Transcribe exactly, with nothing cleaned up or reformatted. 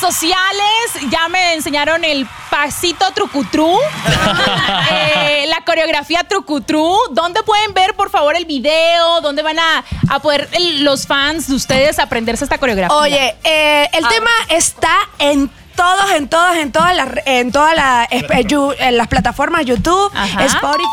sociales. Ya me enseñaron el pasito trucutrú, eh, la coreografía trucutrú. ¿Dónde pueden ver, por favor, el video? ¿Dónde van a, a poder el, los fans de ustedes aprenderse esta coreografía? Oye, eh, el A tema está en todos, en todas, en todas las, en todas las, en las plataformas YouTube, Ajá. Spotify.